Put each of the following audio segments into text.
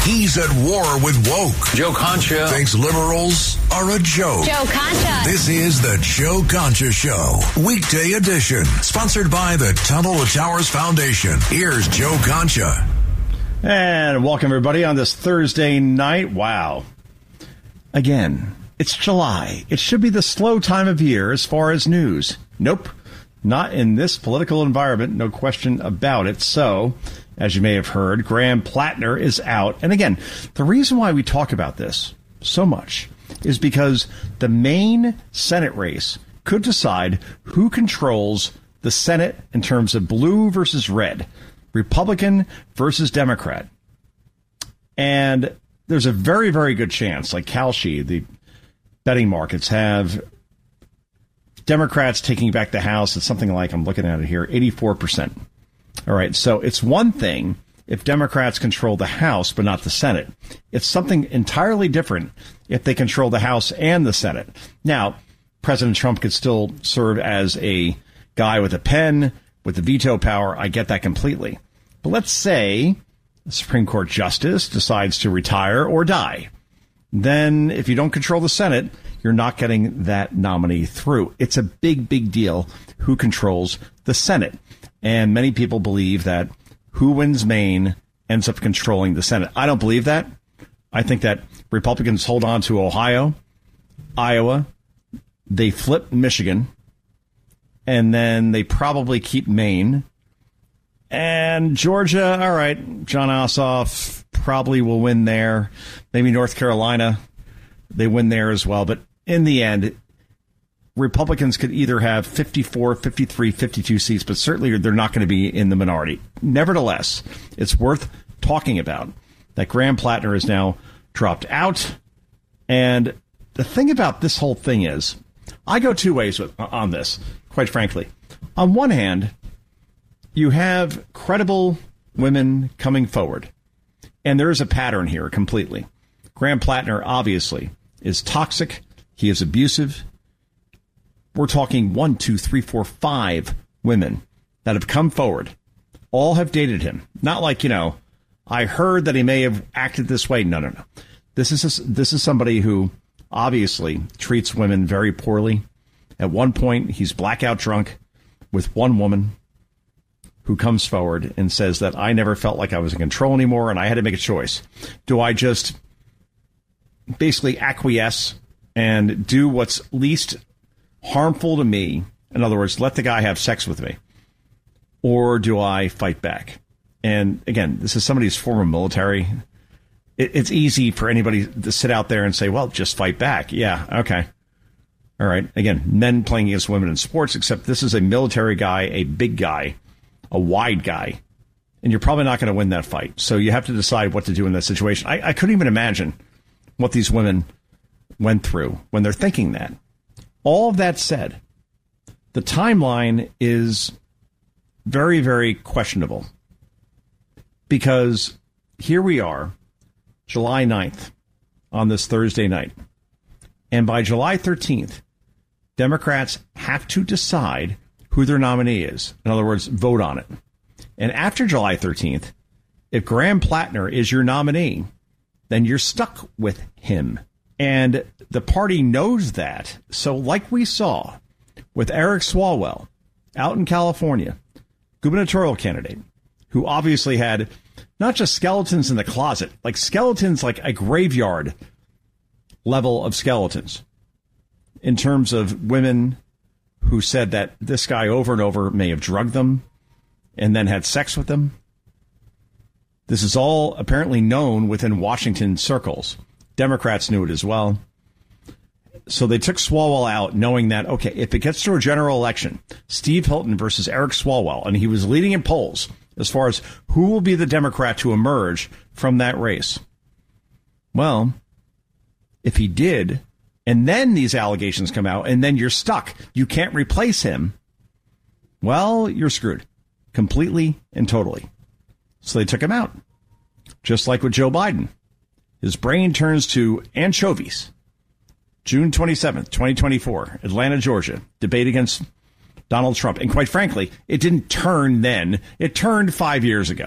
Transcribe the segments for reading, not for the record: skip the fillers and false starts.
He's at war with woke. Joe Concha Thinks liberals are a joke. Joe Concha. This is the Joe Concha Show, weekday edition, sponsored by the Tunnel to Towers Foundation. Here's Joe Concha. And welcome, everybody, on this Thursday night. Wow. Again, it's July. It should be the slow time of year as far as news. Nope. Not in this political environment, no question about it. So, as you may have heard, Graham Plattner is out. And again, the reason why we talk about this so much is because the Maine Senate race could decide who controls the Senate in terms of blue versus red, Republican versus Democrat. And there's a very, very good chance, like Kalshi, the betting markets have Democrats taking back the House. It's something like, I'm looking at it here, 84%. All right, so it's one thing if Democrats control the House but not the Senate. It's something entirely different if they control the House and the Senate. Now, President Trump could still serve as a guy with a pen, with the veto power. I get that completely. But let's say the Supreme Court justice decides to retire or die. Then if you don't control the Senate, you're not getting that nominee through. It's a big, big deal who controls the Senate. And many people believe that who wins Maine ends up controlling the Senate. I don't believe that. I think that Republicans hold on to Ohio, Iowa, they flip Michigan, and then they probably keep Maine. And Georgia, all right, John Ossoff probably will win there. Maybe North Carolina, they win there as well. But in the end, Republicans could either have 54, 53, 52 seats, but certainly they're not going to be in the minority. Nevertheless, it's worth talking about that Graham Plattner is now dropped out. And the thing about this whole thing is, I go two ways on this, quite frankly. On one hand, you have credible women coming forward, and there is a pattern here completely. Graham Plattner, obviously, is toxic. He is abusive. We're talking 1, 2, 3, 4, 5 women that have come forward. All have dated him. Not like, I heard that he may have acted this way. No. This is somebody who obviously treats women very poorly. At one point, he's blackout drunk with one woman who comes forward and says that I never felt like I was in control anymore and I had to make a choice. Do I just basically acquiesce and do what's least harmful to me? In other words, let the guy have sex with me. Or do I fight back? And again, this is somebody who's former military. It's easy for anybody to sit out there and say, well, just fight back. Yeah, okay. All right. Again, men playing against women in sports, except this is a military guy, a big guy, a wide guy. And you're probably not going to win that fight. So you have to decide what to do in that situation. I couldn't even imagine what these women went through when they're thinking that. All of that said, the timeline is very, very questionable because here we are, July 9th, on this Thursday night. And by July 13th, Democrats have to decide who their nominee is. In other words, vote on it. And after July 13th, if Graham Plattner is your nominee, then you're stuck with him. And the party knows that. So like we saw with Eric Swalwell out in California, gubernatorial candidate, who obviously had not just skeletons in the closet, like skeletons like a graveyard level of skeletons in terms of women who said that this guy over and over may have drugged them and then had sex with them. This is all apparently known within Washington circles. Democrats knew it as well. So they took Swalwell out knowing that, okay, if it gets to a general election, Steve Hilton versus Eric Swalwell, and he was leading in polls as far as who will be the Democrat to emerge from that race. Well, if he did, and then these allegations come out, and then you're stuck, you can't replace him, well, you're screwed completely and totally. So they took him out, just like with Joe Biden. His brain turns to anchovies. June 27th, 2024, Atlanta, Georgia, debate against Donald Trump. And quite frankly, it didn't turn then. It turned 5 years ago.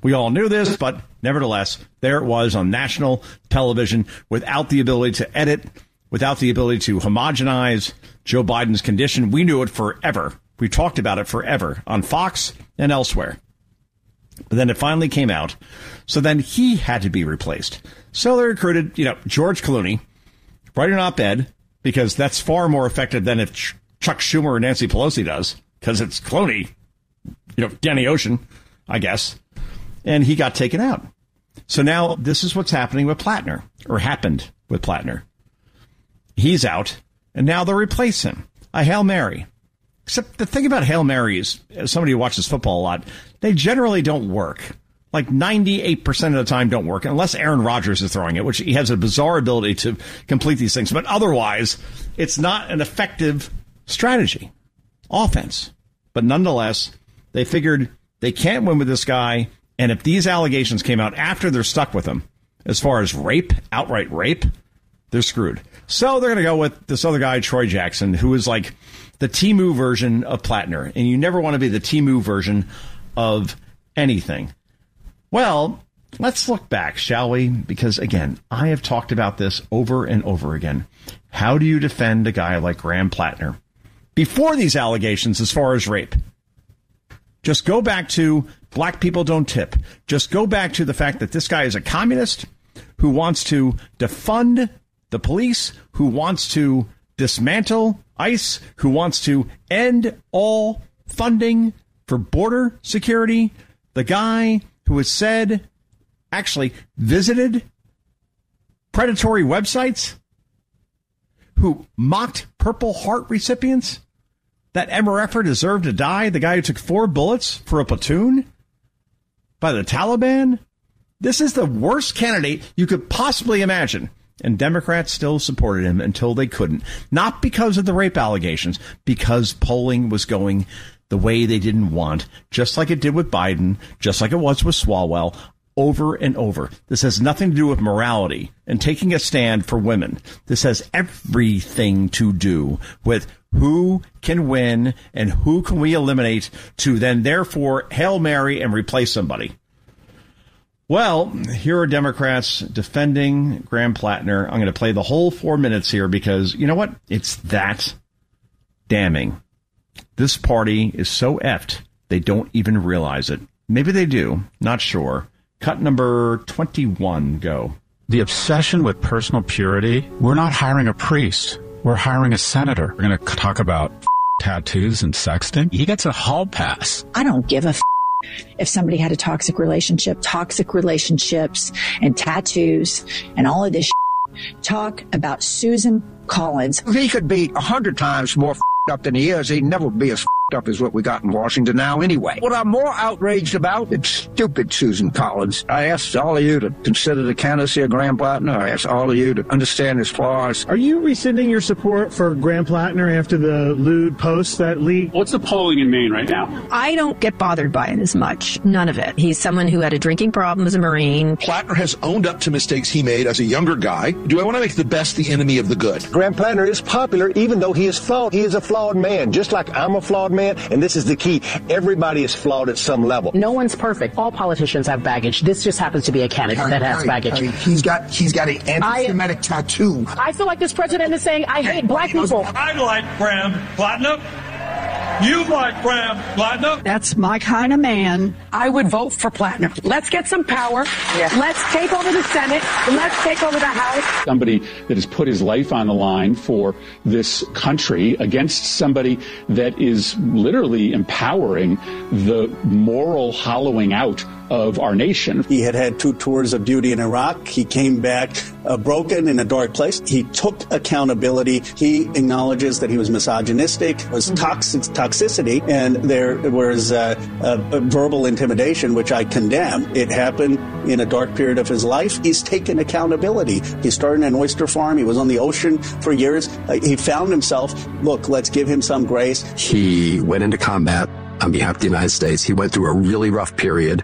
We all knew this, but nevertheless, there it was on national television without the ability to edit, without the ability to homogenize Joe Biden's condition. We knew it forever. We talked about it forever on Fox and elsewhere. But then it finally came out. So then he had to be replaced. So they recruited, George Clooney, write an op-ed, because that's far more effective than if Chuck Schumer or Nancy Pelosi does, because it's Clooney, Danny Ocean, I guess. And he got taken out. So now this is what's happening with Plattner, or happened with Plattner. He's out, and now they'll replace him. A Hail Mary. Except the thing about Hail Marys, as somebody who watches football a lot, they generally don't work. Like 98% of the time don't work, unless Aaron Rodgers is throwing it, which he has a bizarre ability to complete these things. But otherwise, it's not an effective strategy. Offense. But nonetheless, they figured they can't win with this guy. And if these allegations came out after they're stuck with him, as far as rape, outright rape, they're screwed. So they're going to go with this other guy, Troy Jackson, who is like the Temu version of Plattner. And you never want to be the Temu version of anything. Well, let's look back, shall we? Because, again, I have talked about this over and over again. How do you defend a guy like Graham Plattner before these allegations as far as rape? Just go back to black people don't tip. Just go back to the fact that this guy is a communist who wants to defund the police, who wants to dismantle ICE, who wants to end all funding for border security. The guy who has said, actually visited predatory websites, who mocked Purple Heart recipients, that MRFer deserved to die, the guy who took 4 bullets for a platoon by the Taliban. This is the worst candidate you could possibly imagine. And Democrats still supported him until they couldn't. Not because of the rape allegations, because polling was going the way they didn't want, just like it did with Biden, just like it was with Swalwell, over and over. This has nothing to do with morality and taking a stand for women. This has everything to do with who can win and who can we eliminate to then therefore Hail Mary and replace somebody. Well, here are Democrats defending Graham Plattner. I'm going to play the whole 4 minutes here because, you know what? It's that damning. This party is so effed, they don't even realize it. Maybe they do. Not sure. Cut number 21, go. The obsession with personal purity, we're not hiring a priest. We're hiring a senator. We're going to talk about tattoos and sexting. He gets a hall pass. I don't give a if somebody had a toxic relationship. Toxic relationships and tattoos and all of this talk about Susan Collins. If he could be 100 times more up than he is, he'd never be as up as what we got in Washington now anyway. What I'm more outraged about is stupid Susan Collins. I asked all of you to consider the candidacy of Graham Plattner. I asked all of you to understand his flaws. Are you rescinding your support for Graham Plattner after the lewd posts that leaked? What's the polling in Maine right now? I don't get bothered by it as much. None of it. He's someone who had a drinking problem as a Marine. Plattner has owned up to mistakes he made as a younger guy. Do I want to make the best the enemy of the good? Graham Plattner is popular even though he is flawed. He is a flawed man, just like I'm a flawed man, and this is the key. Everybody is flawed at some level. No one's perfect. All politicians have baggage. This just happens to be a candidate that has baggage. He's got an anti-Semitic tattoo. I feel like this president is saying, I hate black people. I like Graham Plattner. You like Graham Plattner? That's my kind of man. I would vote for Plattner. Let's get some power. Yeah. Let's take over the Senate. Let's take over the House. Somebody that has put his life on the line for this country against somebody that is literally empowering the moral hollowing out of our nation. He had had 2 tours of duty in Iraq. He came back broken in a dark place. He took accountability. He acknowledges that he was misogynistic, was toxicity, and there was verbal intimidation, which I condemn. It happened in a dark period of his life. He's taken accountability. He started an oyster farm. He was on the ocean for years. He found himself, look, let's give him some grace. He went into combat on behalf of the United States. He went through a really rough period. Yeah.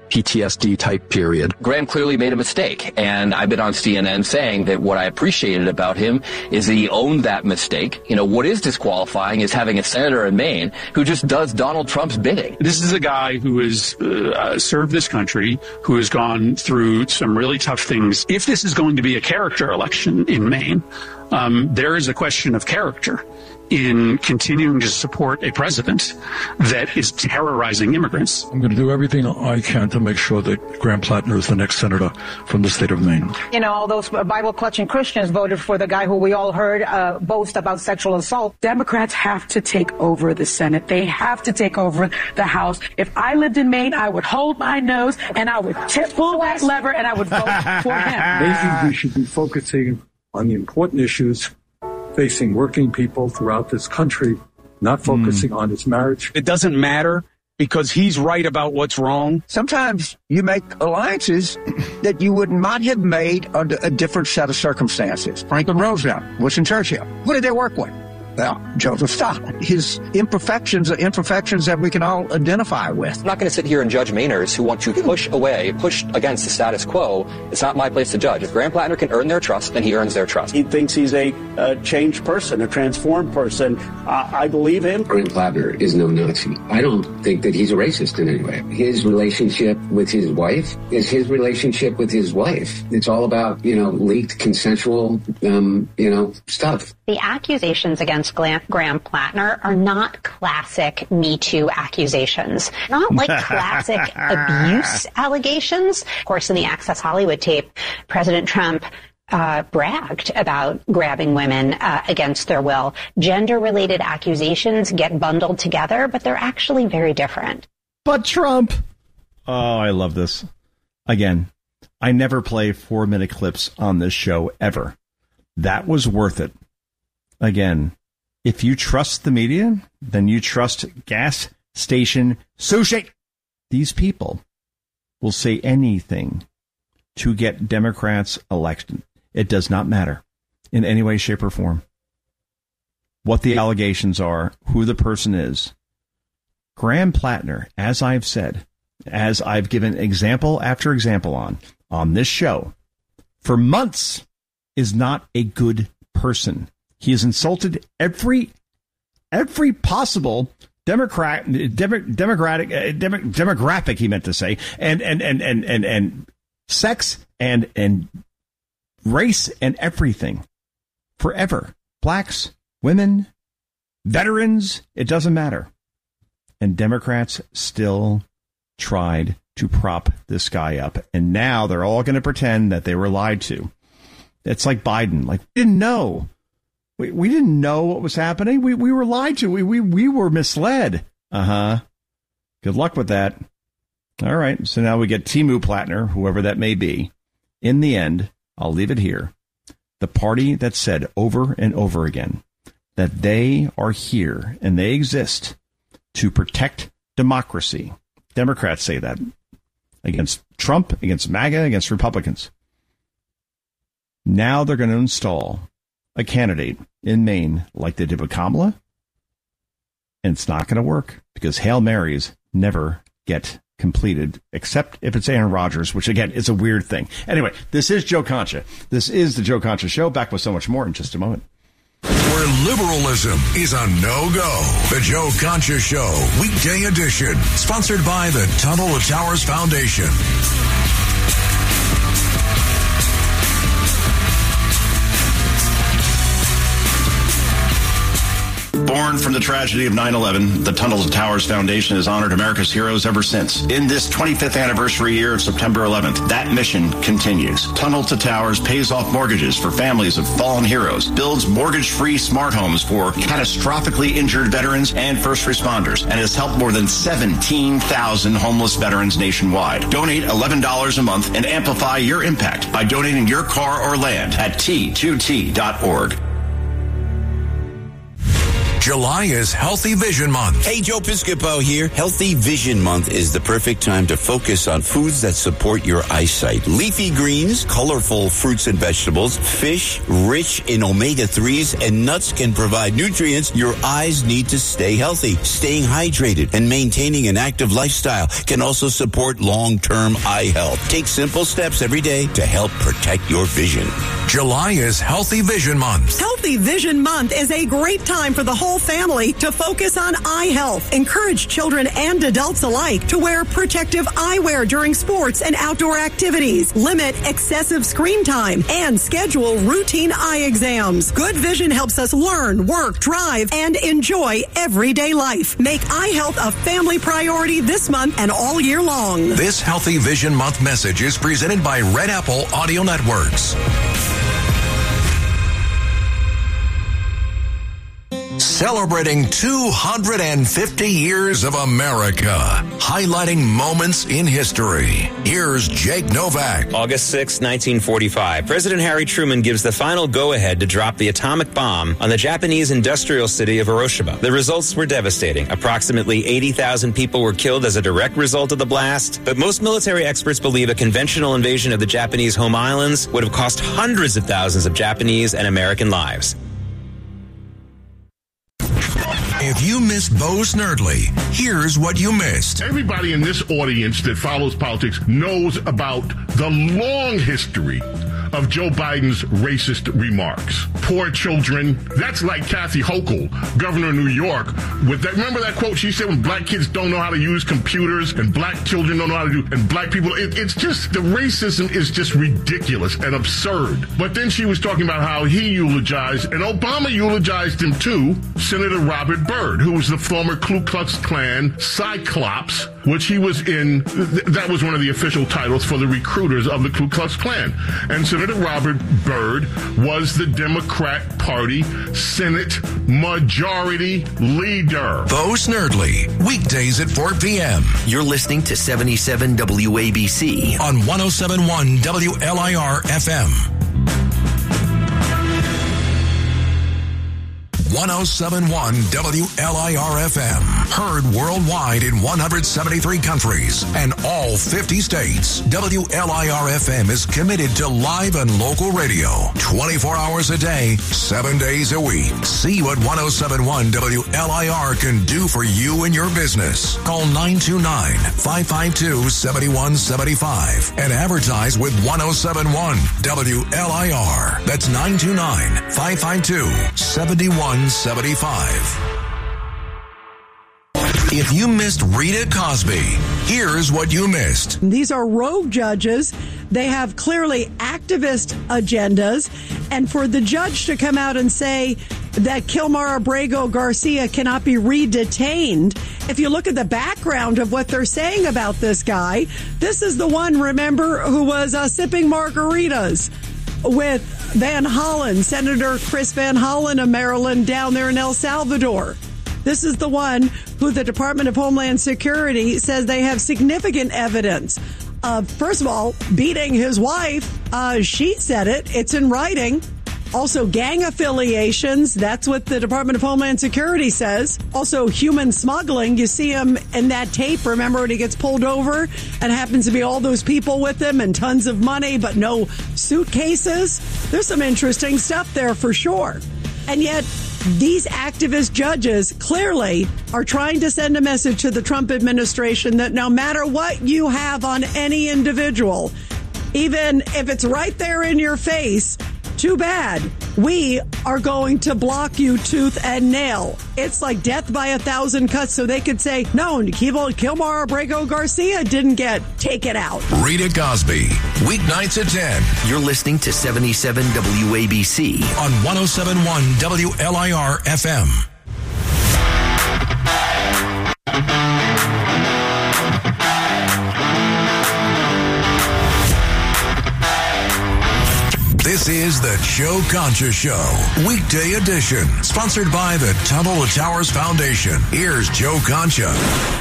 PTSD type period. Graham clearly made a mistake, and I've been on CNN saying that what I appreciated about him is that he owned that mistake. You know, what is disqualifying is having a senator in Maine who just does Donald Trump's bidding. This is a guy who has served this country, who has gone through some really tough things. If this is going to be a character election in Maine, there is a question of character in continuing to support a president that is terrorizing immigrants. I'm going to do everything I can to make sure that Graham Plattner is the next senator from the state of Maine. You know, all those Bible-clutching Christians voted for the guy who we all heard boast about sexual assault. Democrats have to take over the Senate. They have to take over the House. If I lived in Maine, I would hold my nose and I would pull that lever and I would vote for him. Maybe we should be focusing on the important issues facing working people throughout this country, not focusing on his marriage. It doesn't matter because he's right about what's wrong. Sometimes you make alliances that you would not have made under a different set of circumstances. Franklin Roosevelt, Winston Churchill. Who did they work with? Well, Joseph Stalin. His imperfections are imperfections that we can all identify with. I'm not going to sit here and judge Mainers who want to push against the status quo. It's not my place to judge. If Graham Plattner can earn their trust, then he earns their trust. He thinks he's a changed person, a transformed person. I believe him. Graham Plattner is no Nazi. I don't think that he's a racist in any way. His relationship with his wife is his relationship with his wife. It's all about, leaked consensual, stuff. The accusations against Graham Plattner are not classic Me Too accusations, not like classic abuse allegations. Of course, in the Access Hollywood tape, President Trump bragged about grabbing women against their will. Gender-related accusations get bundled together, but they're actually very different. But Trump. Oh, I love this. Again, I never play 4-minute clips on this show, ever. That was worth it. Again, if you trust the media, then you trust gas station sushi. These people will say anything to get Democrats elected. It does not matter in any way, shape, or form what the allegations are, who the person is. Graham Plattner, as I've said, as I've given example after example on this show, for months, is not a good person. He has insulted every possible demographic, he meant to say, and sex and race and everything forever. Blacks, women, veterans, it doesn't matter. And Democrats still tried to prop this guy up. And now they're all going to pretend that they were lied to. It's like Biden. Like, we didn't know. We didn't know what was happening. We were lied to. We were misled. Good luck with that. All right. So now we get Timu Plattner, whoever that may be. In the end, I'll leave it here. The party that said over and over again that they are here and they exist to protect democracy. Democrats say that against Trump, against MAGA, against Republicans. Now they're going to install a candidate in Maine like they did with Kamala. And it's not going to work because Hail Marys never get completed, except if it's Aaron Rodgers, which, again, is a weird thing. Anyway, this is Joe Concha. This is the Joe Concha Show. Back with so much more in just a moment. Where liberalism is a no-go. The Joe Concha Show, weekday edition. Sponsored by the Tunnel to Towers Foundation. Born from the tragedy of 9/11, the Tunnel to Towers Foundation has honored America's heroes ever since. In this 25th anniversary year of September 11th, that mission continues. Tunnel to Towers pays off mortgages for families of fallen heroes, builds mortgage-free smart homes for catastrophically injured veterans and first responders, and has helped more than 17,000 homeless veterans nationwide. Donate $11 a month and amplify your impact by donating your car or land at T2T.org. July is Healthy Vision Month. Hey, Joe Piscopo here. Healthy Vision Month is the perfect time to focus on foods that support your eyesight. Leafy greens, colorful fruits and vegetables, fish rich in omega-3s, and nuts can provide nutrients your eyes need to stay healthy. Staying hydrated and maintaining an active lifestyle can also support long-term eye health. Take simple steps every day to help protect your vision. July is Healthy Vision Month. Healthy Vision Month is a great time for the whole family to focus on eye health. Encourage children and adults alike to wear protective eyewear during sports and outdoor activities. Limit excessive screen time and schedule routine eye exams. Good vision helps us learn, work, drive, and enjoy everyday life. Make eye health a family priority this month and all year long. This Healthy Vision Month message is presented by Red Apple Audio Networks. Celebrating 250 years of America, highlighting moments in history. Here's Jake Novak. August 6, 1945. President Harry Truman gives the final go-ahead to drop the atomic bomb on the Japanese industrial city of Hiroshima. The results were devastating. Approximately 80,000 people were killed as a direct result of the blast, but most military experts believe a conventional invasion of the Japanese home islands would have cost hundreds of thousands of Japanese and American lives. If you missed Bo Snerdley, here's what you missed. Everybody in this audience that follows politics knows about the long history of Joe Biden's racist remarks. Poor children. That's like Kathy Hochul, governor of New York. With that, remember that quote she said, when black kids don't know how to use computers and black children don't know how to do, and black people, it's just, the racism is just ridiculous and absurd. But then she was talking about how he eulogized, and Obama eulogized him too, Senator Robert Byrd, who was the former Ku Klux Klan Cyclops, which he was in. That was one of the official titles for the recruiters of the Ku Klux Klan. And Senator Robert Byrd was the Democrat Party Senate Majority Leader. Bo Snerdley, weekdays at 4 p.m. You're listening to 77 WABC on 107.1 WLIR FM. 107.1 WLIR FM. Heard worldwide in 173 countries and all 50 states. WLIR FM is committed to live and local radio 24 hours a day, 7 days a week. See what 107.1 WLIR can do for you and your business. Call 929-552-7175 and advertise with 107.1 WLIR. That's 929-552-7175. If you missed Rita Cosby, here's what you missed. These are rogue judges. They have clearly activist agendas. And for the judge to come out and say that Kilmar Abrego Garcia cannot be re-detained, if you look at the background of what they're saying about this guy, this is the one, remember, who was sipping margaritas with Van Hollen, Senator Chris Van Hollen of Maryland down there in El Salvador. This is the one who the Department of Homeland Security says they have significant evidence of, first of all, beating his wife. She said it. It's in writing. Also, gang affiliations. That's what the Department of Homeland Security says. Also, human smuggling. You see him in that tape. Remember when he gets pulled over and happens to be all those people with him and tons of money, but no suitcases? There's some interesting stuff there for sure. And yet, these activist judges clearly are trying to send a message to the Trump administration that no matter what you have on any individual, even if it's right there in your face, too bad. We are going to block you tooth and nail. It's like death by 1,000 cuts, so they could say, no, Kilmar Abrego Garcia didn't get taken out. Rita Cosby, weeknights at 10. You're listening to 77 WABC on 107.1 WLIR FM. This is the Joe Concha Show, weekday edition, sponsored by the Tunnel to Towers Foundation. Here's Joe Concha.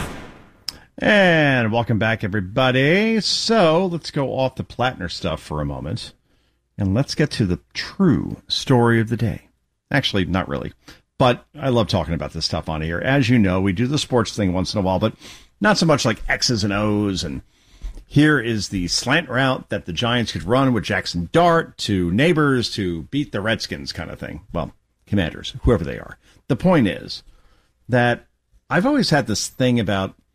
And welcome back, everybody. So let's go off the Plattner stuff for a moment, and let's get to the true story of the day. Actually, not really. But I love talking about this stuff on here. As you know, we do the sports thing once in a while, but not so much like X's and O's. And here is the slant route that the Giants could run with Jackson Dart to Neighbors to beat the Redskins kind of thing. Well, Commanders, whoever they are. The point is that I've always had this thing about